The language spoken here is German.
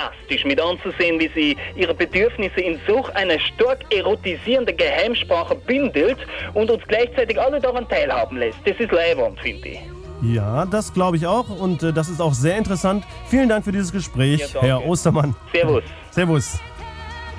fantastisch mit anzusehen, wie sie ihre Bedürfnisse in solch einer stark erotisierenden Geheimsprache bündelt und uns gleichzeitig alle daran teilhaben lässt. Das ist leiwand, finde ich. Ja, das glaube ich auch und das ist auch sehr interessant. Vielen Dank für dieses Gespräch, Ja, danke. Herr Ostermann. Servus. Servus.